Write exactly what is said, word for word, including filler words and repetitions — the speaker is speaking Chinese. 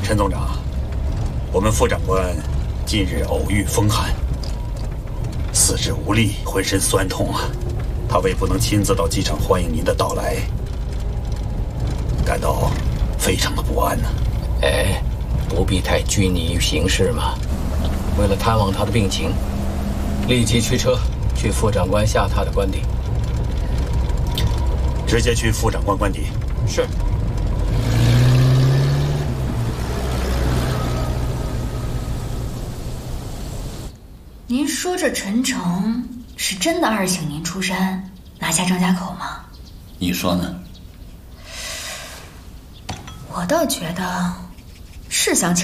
陈总长，我们副长官近日偶遇风寒，四肢无力，浑身酸痛啊。他为不能亲自到机场欢迎您的到来，感到非常的不安呢。 哎，不必太拘泥于形势嘛。为了探望他的病情，立即驱车去副长官下榻的官邸。 直接去副长官官邸。 是。 您说这陈诚是真的二请您出山拿下张家口吗？ 你说呢？ 我倒觉得是想请